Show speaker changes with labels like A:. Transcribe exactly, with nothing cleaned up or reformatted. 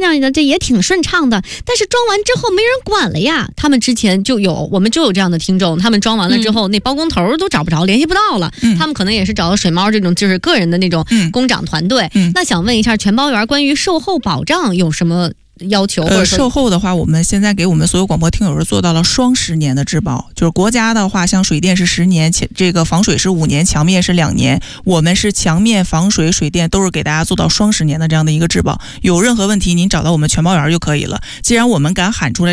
A: 上的这也挺顺畅的，但是装完之后没人管了呀。他们之前就有，我们就有这样的听众，他们装完了之后，嗯、那包工头都找不着，联系不到了。嗯、他们可能也是找到水猫这种就是个人的那种工长团队。嗯、那想问一下，全包员关于售后保障有什么要求？或者
B: 呃，售后的话，我们现在给我们所有广播听友是做到了双十年的质保，就是国家的话，像水电是十年，这个防水是五年，墙面是两年，我们是墙面、防水、水电都是给大家做到双十年的这样的一个质保。有任何问题，您找到我们全包员就可以了。既然我们敢喊出来